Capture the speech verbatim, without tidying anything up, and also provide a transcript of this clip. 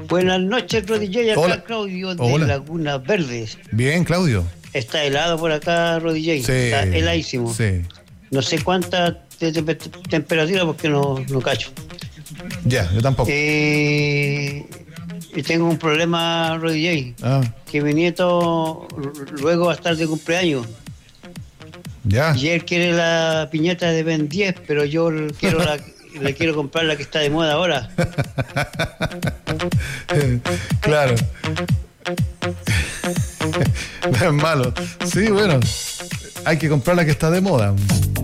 Buenas noches, Rodilley. Acá Hola. Claudio de Hola. Lagunas Verdes. Bien, Claudio. Está helado por acá, Rodilley. Sí. Está heladísimo. Sí. No sé cuánta te- te- temperatura porque no, no cacho. Ya, yo tampoco. Eh, y tengo un problema, Rodilley. Ah, Que mi nieto r- luego va a estar de cumpleaños. ya. Y él quiere la piñata de Ben diez, pero yo l- quiero la, le quiero comprar la que está de moda ahora. Claro. No es malo. Sí, bueno. Hay que comprar la que está de moda.